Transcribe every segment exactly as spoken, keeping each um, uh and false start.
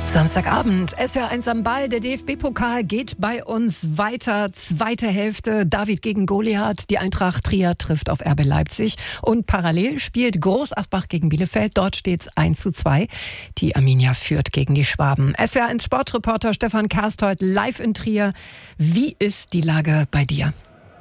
Samstagabend, S W R eins am Ball, der D F B-Pokal geht bei uns weiter. Zweite Hälfte, David gegen Goliath, die Eintracht Trier trifft auf R B Leipzig und parallel spielt Großaspach gegen Bielefeld, dort steht's eins zu zwei. Die Arminia führt gegen die Schwaben. S W R eins Sportreporter Stefan Kersthold live in Trier. Wie ist die Lage bei dir?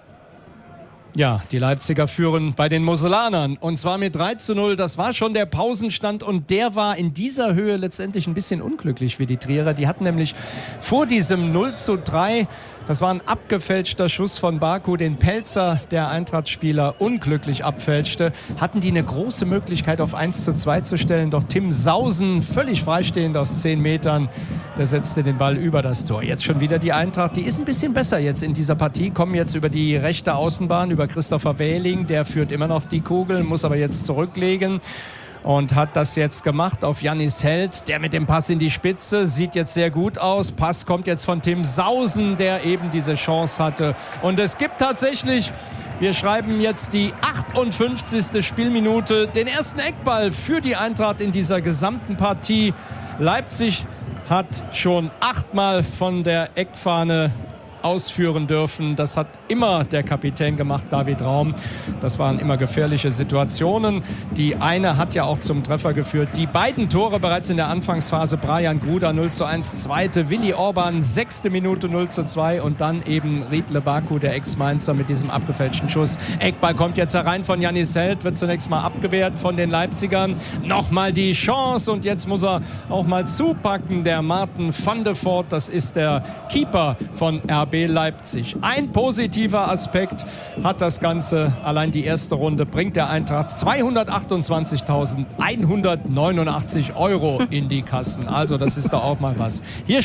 Ja, die Leipziger führen bei den Mosellanern und zwar mit drei zu null. Das war schon der Pausenstand und der war in dieser Höhe letztendlich ein bisschen unglücklich für die Trierer. Die hatten nämlich vor diesem null zu drei, das war ein abgefälschter Schuss von Baku, den Pelzer, der Eintracht-Spieler, unglücklich abfälschte, hatten die eine große Möglichkeit auf eins zu zwei zu stellen. Doch Tim Sausen, völlig freistehend aus zehn Metern, der setzte den Ball über das Tor. Jetzt schon wieder die Eintracht, die ist ein bisschen besser jetzt in dieser Partie, kommen jetzt über die rechte Außenbahn, über Christopher Wähling, der führt immer noch die Kugel, muss aber jetzt zurücklegen und hat das jetzt gemacht auf Jannis Held, der mit dem Pass in die Spitze, sieht jetzt sehr gut aus. Pass kommt jetzt von Tim Sausen, der eben diese Chance hatte. Und es gibt tatsächlich, wir schreiben jetzt die achtundfünfzigste Spielminute, den ersten Eckball für die Eintracht in dieser gesamten Partie. Leipzig hat schon achtmal von der Eckfahne ausführen dürfen. Das hat immer der Kapitän gemacht, David Raum. Das waren immer gefährliche Situationen. Die eine hat ja auch zum Treffer geführt. Die beiden Tore bereits in der Anfangsphase. Brian Gruda null zu eins, zweite. Willi Orban, sechste Minute null zu zwei. Und dann eben Riedle Baku, der Ex-Mainzer, mit diesem abgefälschten Schuss. Eckball kommt jetzt herein von Jannis Held, wird zunächst mal abgewehrt von den Leipzigern. Nochmal die Chance und jetzt muss er auch mal zupacken. Der Martin van de Voort, das ist der Keeper von R B Leipzig. Ein positiver Aspekt hat das Ganze, allein die erste Runde bringt der Eintracht zweihundertachtundzwanzigtausendeinhundertneunundachtzig Euro in die Kassen. Also das ist doch auch mal was. Hier